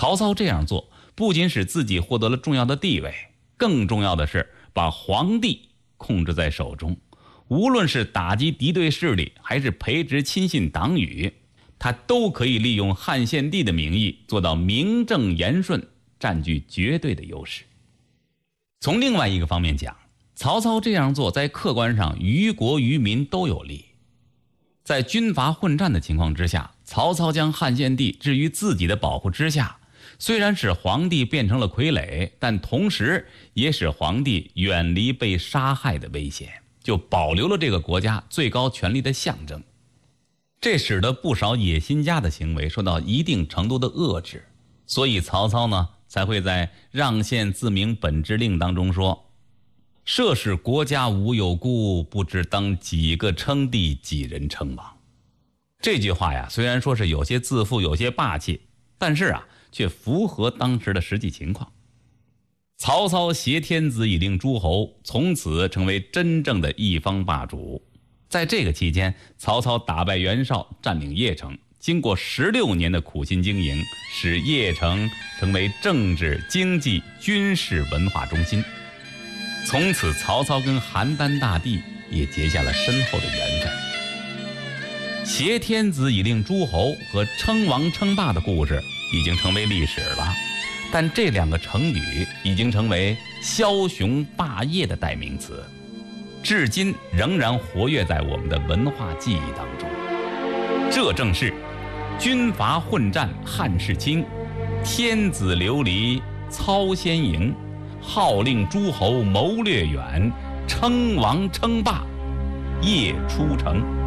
曹操这样做，不仅使自己获得了重要的地位，更重要的是把皇帝控制在手中。无论是打击敌对势力，还是培植亲信党羽，他都可以利用汉献帝的名义做到名正言顺，占据绝对的优势。从另外一个方面讲，曹操这样做在客观上于国于民都有利。在军阀混战的情况之下，曹操将汉献帝置于自己的保护之下，虽然使皇帝变成了傀儡，但同时也使皇帝远离被杀害的危险，就保留了这个国家最高权力的象征。这使得不少野心家的行为受到一定程度的遏制，所以曹操呢才会在让县自明本制令当中说：设使国家无有孤，不知当几个称帝，几人称王。这句话呀，虽然说是有些自负，有些霸气，但是却符合当时的实际情况。曹操挟天子以令诸侯，从此成为真正的一方霸主。在这个期间，曹操打败袁绍，占领邺城，经过16年的苦心经营，使邺城成为政治、经济、军事、文化中心。从此，曹操跟邯郸大帝也结下了深厚的缘分。挟天子以令诸侯和称王称霸的故事已经成为历史了，但这两个成语已经成为枭雄霸业的代名词，至今仍然活跃在我们的文化记忆当中。这正是军阀混战汉室倾，天子流离操先营，号令诸侯谋略远，称王称霸夜出城。